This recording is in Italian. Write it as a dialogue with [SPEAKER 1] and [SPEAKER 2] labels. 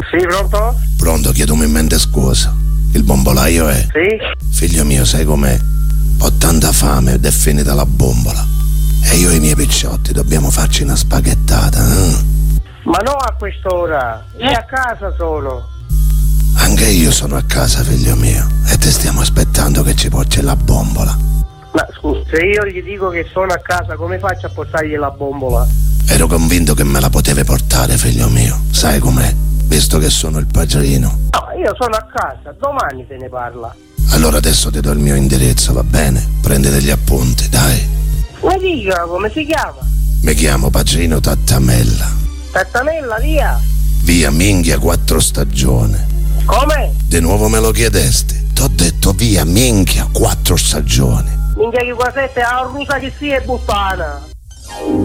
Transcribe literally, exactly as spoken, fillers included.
[SPEAKER 1] Sì, pronto?
[SPEAKER 2] Pronto, chiedo in mente scusa. Il bombolaio è?
[SPEAKER 1] Sì?
[SPEAKER 2] Figlio mio, sai com'è? Ho tanta fame ed è finita la bombola. E io e i miei picciotti dobbiamo farci una spaghettata, eh?
[SPEAKER 1] Ma no a quest'ora, io a casa sono.
[SPEAKER 2] Anche io sono a casa, figlio mio, e ti stiamo aspettando che ci porti la bombola.
[SPEAKER 1] Ma scusa, se io gli dico che sono a casa, come faccio a portargli la bombola?
[SPEAKER 2] Ero convinto che me la potevi portare, figlio mio. Sai com'è? Visto che sono il padrino.
[SPEAKER 1] No, io sono a casa, domani se ne parla.
[SPEAKER 2] Allora adesso ti do il mio indirizzo, va bene? Prendi degli appunti, dai.
[SPEAKER 1] Mi dica come si chiama?
[SPEAKER 2] Mi chiamo Padrino Tattamella.
[SPEAKER 1] Tattanella, via.
[SPEAKER 2] Via Minghia Quattro Stagioni.
[SPEAKER 1] Come?
[SPEAKER 2] Di nuovo me lo chiedesti? T'ho detto via Minghia Quattro Stagioni.
[SPEAKER 1] Minchia che qua sette, a rusa che si è buttana.